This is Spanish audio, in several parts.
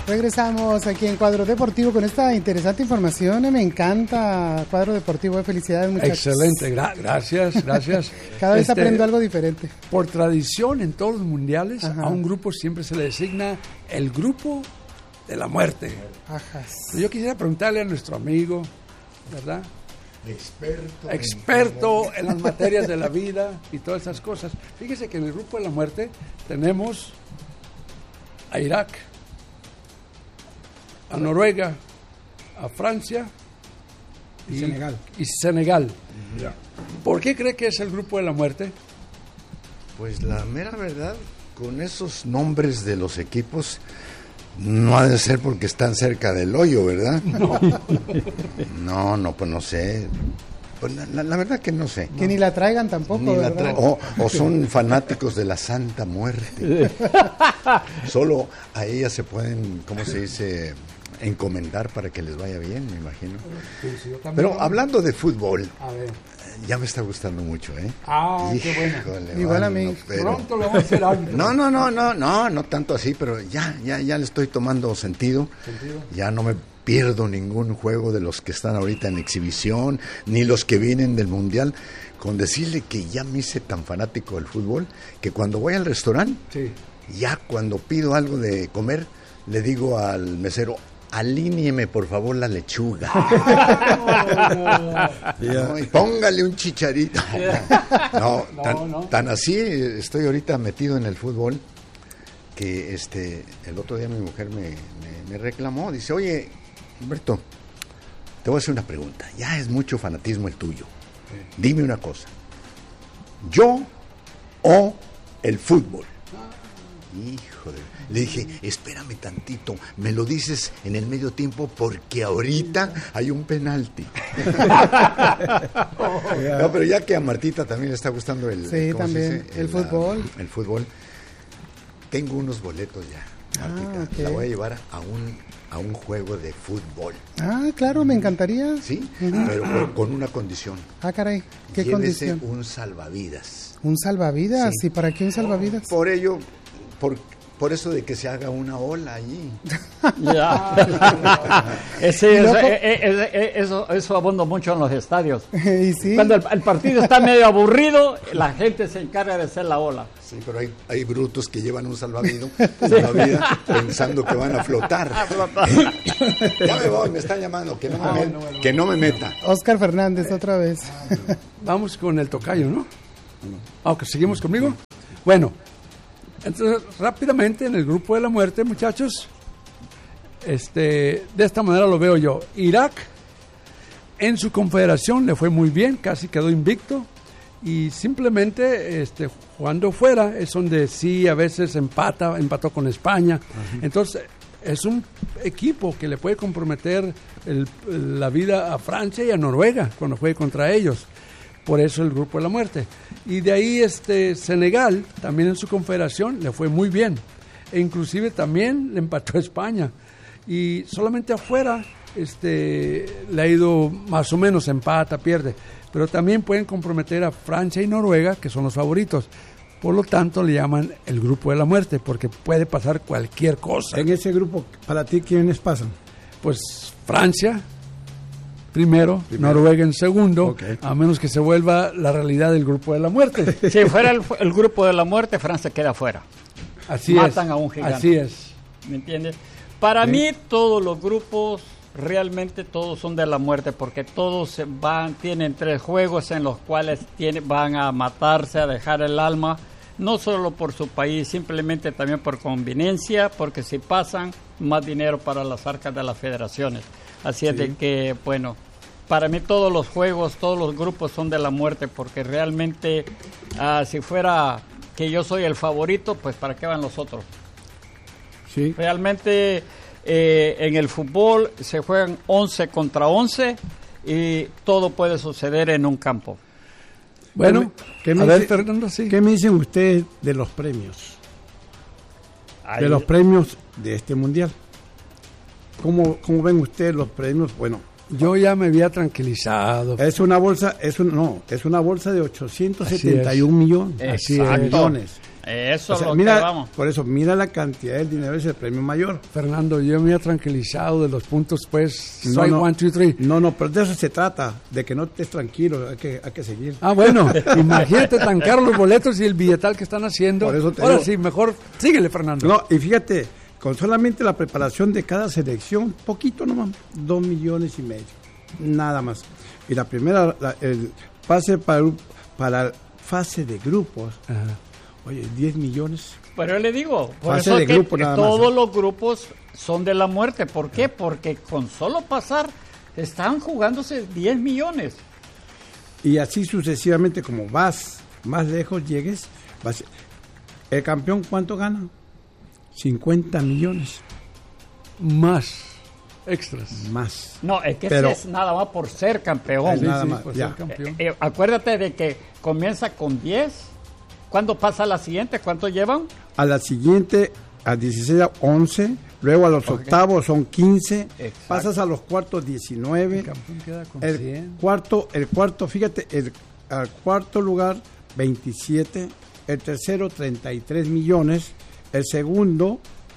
Regresamos aquí en Cuadro Deportivo con esta interesante información. Me encanta Cuadro Deportivo. Felicidades, muchachos. Excelente, gracias. Cada vez aprendo algo diferente. Por tradición, en todos los mundiales, a un grupo siempre se le designa el grupo de la muerte. Yo quisiera preguntarle a nuestro amigo, ¿verdad? Experto en las materias de la vida y todas esas cosas. Fíjese que en el grupo de la muerte tenemos a Irak, a Noruega, a Francia y Senegal. Ya. ¿Por qué cree que es el grupo de la muerte? Pues la mera verdad, con esos nombres de los equipos, no ha de ser porque están cerca del hoyo, ¿verdad? No, pues no sé. Pues la verdad que no sé. Que ni la traigan tampoco, ¿verdad? O son fanáticos de la Santa Muerte. Solo a ellas se pueden, ¿cómo se dice?, encomendar para que les vaya bien, me imagino. Pero hablando de fútbol, a ver, ya me está gustando mucho, ¿eh? Qué bueno. Igual a mí. Pronto lo vamos a hacer algo. No tanto así, pero ya le estoy tomando sentido. Ya no me pierdo ningún juego de los que están ahorita en exhibición, ni los que vienen del Mundial, con decirle que ya me hice tan fanático del fútbol, que cuando voy al restaurante, ya cuando pido algo de comer, le digo al mesero, alíñeme por favor la lechuga. No, y póngale un chicharito. Tan así estoy ahorita metido en el fútbol que el otro día mi mujer me reclamó, dice, oye, Humberto, te voy a hacer una pregunta, ya es mucho fanatismo el tuyo. Dime una cosa, ¿yo o el fútbol? Híjole, le dije, espérame tantito, me lo dices en el medio tiempo porque ahorita hay un penalti. No, pero ya que a Martita también le está gustando el fútbol. El fútbol, tengo unos boletos ya, Martita, okay. La voy a llevar a un juego de fútbol. Claro, me encantaría. Sí, pero con una condición. Caray, ¿qué Llévese condición? un salvavidas. ¿Un salvavidas? Sí. ¿Y para qué un salvavidas? Por ello, por eso de que se haga una ola allí. Eso abunda mucho en los estadios. ¿Y sí? Cuando el partido está medio aburrido, la gente se encarga de hacer la ola. Sí, pero hay brutos que llevan un salvavidas pensando que van a flotar. Ya me voy, me están llamando, que no me meta. Oscar Fernández, otra vez. Vamos con el tocayo, ¿no? Aunque seguimos conmigo. Bueno, entonces rápidamente en el grupo de la muerte, muchachos, de esta manera lo veo yo. Irak en su confederación le fue muy bien, casi quedó invicto. Y simplemente jugando fuera es donde sí a veces empató con España. Entonces es un equipo que le puede comprometer la vida a Francia y a Noruega cuando juegue contra ellos. Por eso el grupo de la muerte. Y de ahí Senegal también en su confederación le fue muy bien. E inclusive también le empató a España. Y solamente afuera le ha ido más o menos, empata, pierde. Pero también pueden comprometer a Francia y Noruega, que son los favoritos. Por lo tanto, le llaman el grupo de la muerte, porque puede pasar cualquier cosa. En ese grupo, para ti, ¿quiénes pasan? Pues Francia, primero, Noruega en segundo, a menos que se vuelva la realidad del grupo de la muerte. Si fuera el grupo de la muerte, Francia queda fuera. Matan a un gigante. Así es. ¿Me entiendes? Para mí, todos los grupos... Realmente todos son de la muerte porque todos tienen 3 juegos en los cuales van a matarse, a dejar el alma, no solo por su país, simplemente también por conveniencia, porque si pasan, más dinero para las arcas de las federaciones. Así es de que, bueno, para mí todos los juegos, todos los grupos son de la muerte porque realmente si fuera que yo soy el favorito, pues ¿para qué van los otros? Sí. Realmente... en el fútbol se juegan 11 contra 11 y todo puede suceder en un campo. Bueno, Fernando, sí. ¿Qué me dicen ustedes de los premios? De los premios de este mundial. ¿Cómo ven ustedes los premios? Bueno, yo ya me había tranquilizado. Es una bolsa, es una bolsa de 871 millones. Millones. Eso O sea, es lo mira, que vamos. por eso, mira la cantidad del dinero, es el premio mayor. Fernando, yo me he tranquilizado de los puntos, pues. No, Soy no. 1, 2, 3. No, pero de eso se trata, de que no estés tranquilo, hay que seguir. Ah, bueno, imagínate tan caros los boletos y el billetal que están haciendo. Por eso te Ahora digo. sí, mejor síguele, Fernando. No, y fíjate, con solamente la preparación de cada selección, poquito nomás, 2,5 millones, nada más. Y la primera, el pase para fase de grupos, Ajá. oye, 10 millones. Pero yo le digo, por Fase eso de es que grupo nada más, todos ¿eh? los grupos son de la muerte. ¿Por qué? Porque con solo pasar están jugándose 10 millones. Y así sucesivamente, como vas más lejos llegues, el campeón, ¿cuánto gana? 50 millones Más extras. más. No, es que Pero- ese es nada más por ser campeón. Sí, nada más, por ya. ser campeón. Acuérdate de que comienza con 10. ¿Cuándo pasa la siguiente? ¿Cuánto llevan? A la siguiente, a 16, a 11, luego a los octavos son 15, Exacto. pasas a los cuartos 19, El campeón queda con el 100. cuarto, fíjate, al cuarto lugar 27, el tercero 33 millones, el segundo,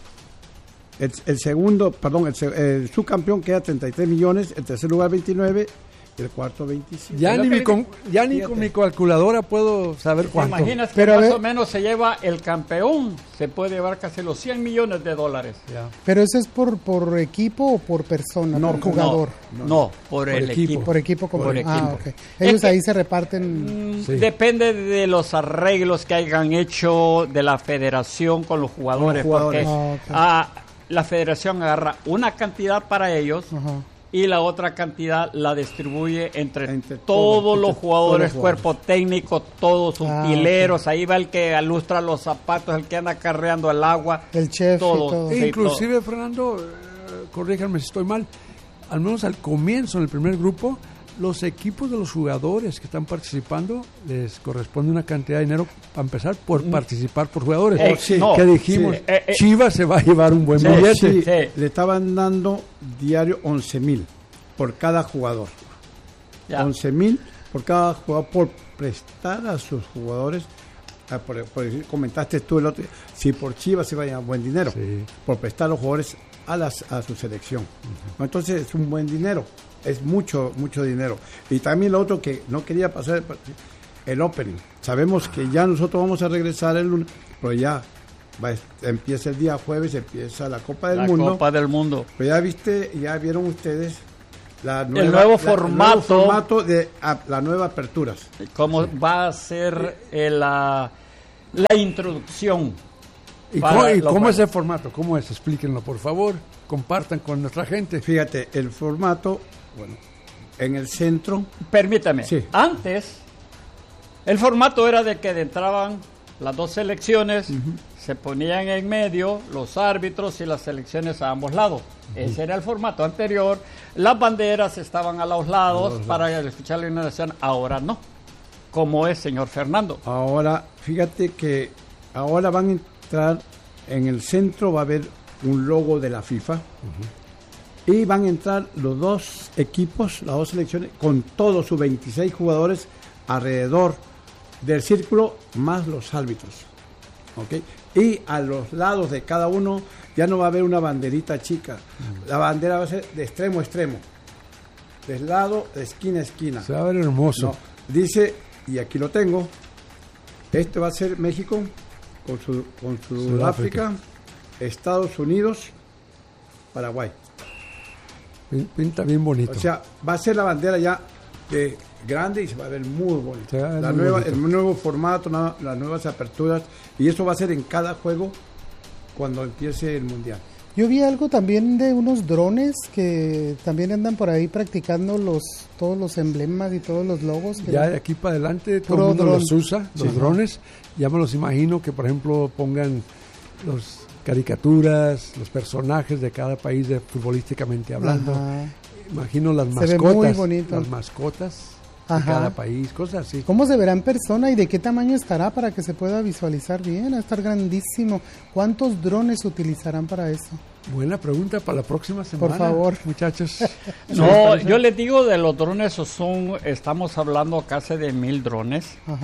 el subcampeón queda 33 millones, el tercer lugar 29, el cuarto 27. Ya Es lo ni, que ya ni fíjate. con mi calculadora puedo saber ¿Te cuánto. imaginas que Pero a más ver- o menos se lleva el campeón? Se puede llevar casi los 100 millones de dólares. Ya. Pero eso es por equipo o por persona, No, por jugador. No, por el equipo. Por equipo como Por Ah, equipo. ok. Ellos Es que- ahí se reparten. Sí. Depende de los arreglos que hayan hecho de la federación con los jugadores. Con los jugadores. Porque Ah, ok. la federación agarra una cantidad para ellos Ajá. y la otra cantidad la distribuye entre Entre todos todos, los entre jugadores, todos los cuerpo técnico, todos Ah, utileros. Ahí va el que alustra los zapatos, el que anda carreando el agua. El chef y todo. Sí, Inclusive, Fernando, corríjanme si estoy mal, al menos al comienzo, en el primer grupo, los equipos de los jugadores que están participando les corresponde una cantidad de dinero para empezar por participar por jugadores. Sí, no, que dijimos, sí. Chivas se va a llevar un buen Sí, billete. Sí, Sí. le estaban dando diario 11,000 por cada jugador. Ya. 11,000 por cada jugador por prestar a sus jugadores. Por decir, comentaste tú el otro día, si por Chivas se vaya buen dinero, Sí. por prestar a los jugadores a su selección. Entonces es un buen dinero, es mucho dinero. Y también lo otro que no quería pasar, el opening. Sabemos que ya nosotros vamos a regresar el lunes, pero ya empieza el día jueves, empieza la Copa del La Mundo. Copa del Mundo. Pero ya vieron ustedes la nuevo formato. de la nueva aperturas. ¿Cómo va a ser la introducción? ¿Y para cómo, y los cómo juegos? es el formato? ¿Cómo es? Explíquenlo, por favor. Compartan con nuestra gente. Fíjate, el formato, bueno, en el centro, Permítame. Sí. Antes, el formato era de que entraban las dos selecciones, se ponían en medio los árbitros y las selecciones a ambos lados. Ese era el formato anterior. Las banderas estaban a los lados para escuchar la inauguración. Ahora no. ¿Cómo es, señor Fernando? ahora, fíjate que ahora van a entrar, en el centro va a haber un logo de la FIFA, y van a entrar los dos equipos, las dos selecciones, con todos sus 26 jugadores alrededor del círculo, más los árbitros. ¿Ok? Y a los lados de cada uno ya no va a haber una banderita chica. La bandera va a ser de extremo a extremo, de lado, de esquina a esquina. Se va a ver hermoso. No, dice, y aquí lo tengo, este va a ser México con Sudáfrica, Estados Unidos, Paraguay. Pinta bien bonito. O sea, va a ser la bandera ya de grande y se va a ver muy bonito. Se va a ver La muy nueva, bonito. el nuevo formato, las nuevas aperturas, y eso va a ser en cada juego cuando empiece el mundial. Yo vi algo también de unos drones que también andan por ahí practicando todos los emblemas y todos los logos. Que Ya de aquí para adelante todo Puro el mundo dron. los usa, los drones. Ya me los imagino que, por ejemplo, pongan los caricaturas, los personajes de cada país futbolísticamente hablando. Ajá. Imagino las Se ve muy mascotas, bonito. las mascotas de Ajá. cada país, cosas así. ¿Cómo se verá en persona y de qué tamaño estará para que se pueda visualizar bien? Va a estar grandísimo. ¿Cuántos drones utilizarán para eso? Buena pregunta para la próxima semana. Por favor. Muchachos. No, yo les digo de los drones, estamos hablando casi de 1,000 drones. Ajá.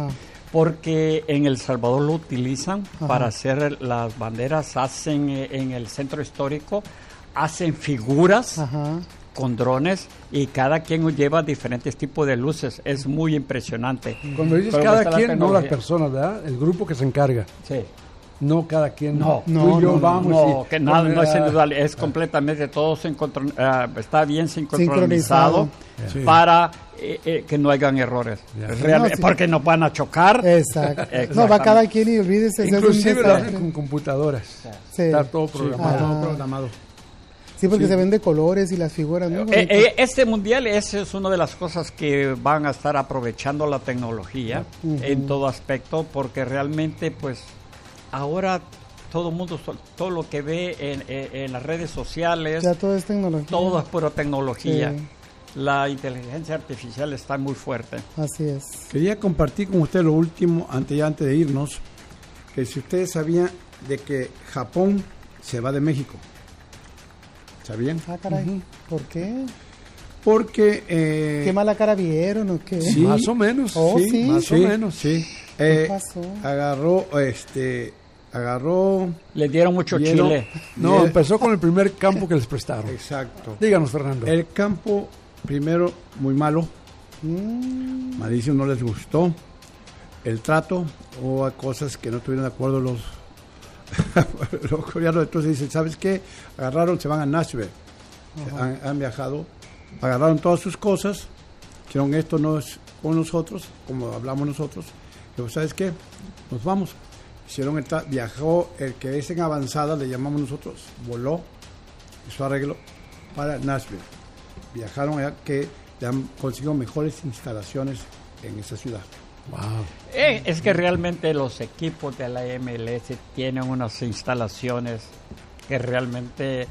Porque en El Salvador lo utilizan para hacer las banderas, hacen en el centro histórico, hacen figuras con drones y cada quien lleva diferentes tipos de luces. Es muy impresionante. Cuando dices cada quien, no las personas, ¿verdad? El grupo que se encarga. Sí. No cada quien. No, que nada, no es individual, es completamente todo está bien sincronizado para que no hagan errores. Porque no van a chocar. Exacto. No, va cada quien y olvídese. Inclusive lo hacen con computadoras. Sí. Está todo programado. Todo programado. Sí, porque se ven de colores y las figuras. Este mundial es una de las cosas que van a estar aprovechando la tecnología en todo aspecto, porque realmente, pues, ahora todo el mundo, todo lo que ve en las redes sociales, ya todo es tecnología. Todo es pura tecnología. Sí. La inteligencia artificial está muy fuerte. Así es. Quería compartir con usted lo último, antes de irnos, que si ustedes sabían de que Japón se va de México. ¿Sabían? Ah, caray. ¿Por qué? Porque... ¿Qué mala cara vieron o qué? Sí, más o menos. Sí, más o menos. Sí. ¿Qué pasó? Agarró... Le dieron mucho chile. No, empezó con el primer campo que les prestaron. Exacto. Díganos, Fernando. El campo, primero, muy malo. Malísimo, no les gustó. El trato, hubo cosas que no estuvieron de acuerdo los coreanos. Entonces dicen, ¿sabes qué? Agarraron, se van a Nashville. Han viajado, agarraron todas sus cosas, dijeron, esto no es con nosotros, como hablamos nosotros. Digo, ¿sabes qué? Nos vamos. Viajó el que es en avanzada, le llamamos nosotros, voló, hizo arreglo para Nashville. Viajaron allá que le han conseguido mejores instalaciones en esa ciudad. Wow. Es que realmente los equipos de la MLS tienen unas instalaciones que realmente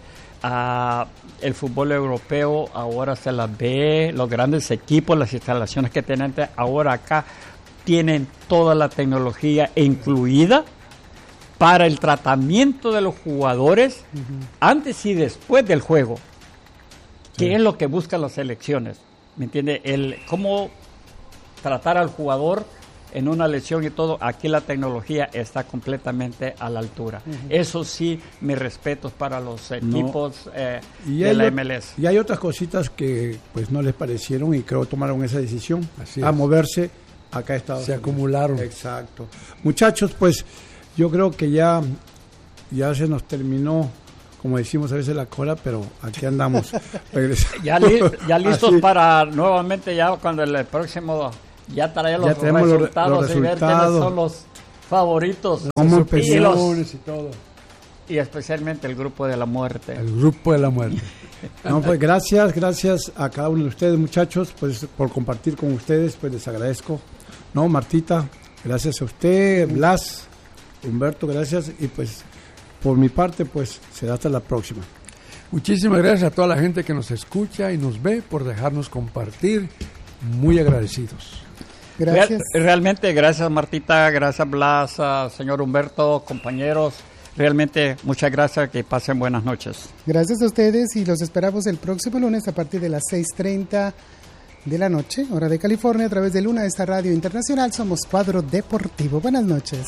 el fútbol europeo ahora se las ve, los grandes equipos, las instalaciones que tienen ahora acá tienen toda la tecnología incluida para el tratamiento de los jugadores antes y después del juego, que es lo que buscan las selecciones, ¿me entiende? Cómo tratar al jugador en una lesión y todo. Aquí la tecnología está completamente a la altura. Eso sí, mis respetos para los equipos de la MLS. Y hay otras cositas que pues no les parecieron y creo tomaron esa decisión moverse acá a Estados Unidos. Se acumularon. Exacto. Muchachos, pues yo creo que ya se nos terminó, como decimos a veces, la cola, pero aquí andamos. ya listos para nuevamente, ya cuando el próximo, ya traemos los resultados y ver quiénes son los favoritos. ¿Cómo empezó? Y todo. Y especialmente el grupo de la muerte. El grupo de la muerte. No, pues gracias a cada uno de ustedes, muchachos, pues por compartir con ustedes, pues les agradezco. No, Martita, gracias a usted, Blas, Humberto, gracias, y pues por mi parte, pues será hasta la próxima. Muchísimas gracias a toda la gente que nos escucha y nos ve por dejarnos compartir. Muy agradecidos. Gracias. Realmente, gracias Martita, gracias Blas, señor Humberto, compañeros. Realmente, muchas gracias, que pasen buenas noches. Gracias a ustedes y los esperamos el próximo lunes a partir de las 6:30 de la noche, hora de California, a través de Luna, esta radio internacional. Somos Cuadro Deportivo. Buenas noches.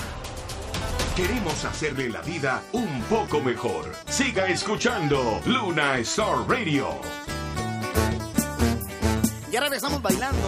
Queremos hacerle la vida un poco mejor. Siga escuchando Luna Star Radio. Ya regresamos bailando.